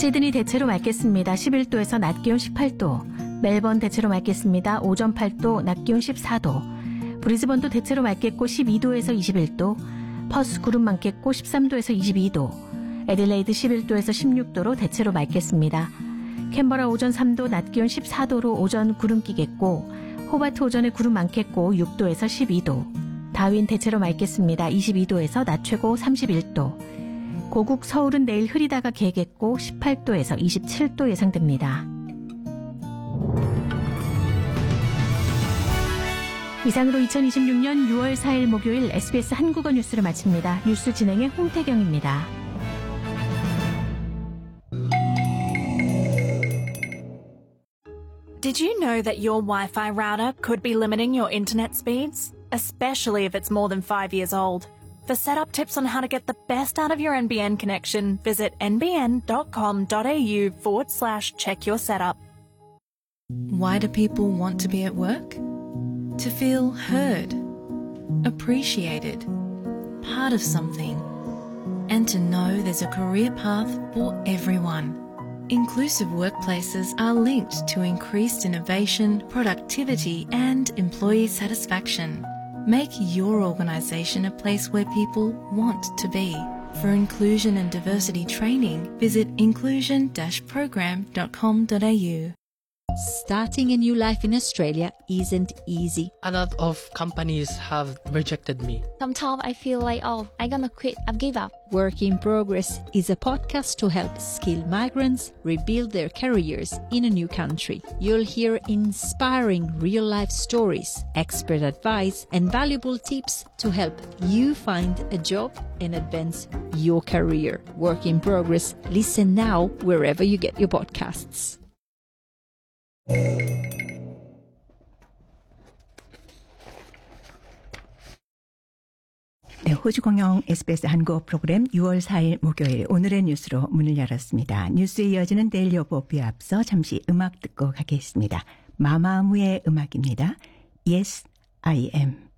시드니 대체로 맑겠습니다. 11도에서 낮 기온 18도. 멜번 대체로 맑겠습니다. 오전 8도, 낮 기온 14도. 브리즈번도 대체로 맑겠고 12도에서 21도. 퍼스 구름 많겠고 13도에서 22도. 애들레이드 11도에서 16도로 대체로 맑겠습니다. 캔버라 오전 3도, 낮 기온 14도로 오전 구름 끼겠고 호바트 오전에 구름 많겠고 6도에서 12도. 다윈 대체로 맑겠습니다. 22도에서 낮 최고 31도. 고국 서울은 내일 흐리다가 개겠고 18도에서 27도 예상됩니다. 이상으로 2026년 6월 4일 목요일 SBS 한국어 뉴스를 마칩니다. 뉴스 진행의 홍태경입니다. Did you know that your Wi-Fi router could be limiting your internet speeds? Especially if it's more than 5 years old. For setup tips on how to get the best out of your NBN connection, visit nbn.com.au/check-your-setup. Why do people want to be at work? To feel heard, appreciated, part of something, and to know there's a career path for everyone. Inclusive workplaces are linked to increased innovation, productivity, and employee satisfaction. Make your organisation a place where people want to be. For inclusion and diversity training, visit inclusion-program.com.au. Starting a new life in Australia isn't easy. A lot of companies have rejected me. Sometimes I feel like, I'm gonna quit, I've give up. Work in Progress is a podcast to help skilled migrants rebuild their careers in a new country. You'll hear inspiring real-life stories, expert advice, and valuable tips to help you find a job and advance your career. Work in Progress. Listen now wherever you get your podcasts. 네, 호주공영 SBS 한국어 프로그램 6월 4일 목요일 오늘의 뉴스로 문을 열었습니다. 뉴스에 이어지는 데일리 오브 오피에 앞서 잠시 음악 듣고 가겠습니다. 마마무의 음악입니다. Yes, I am.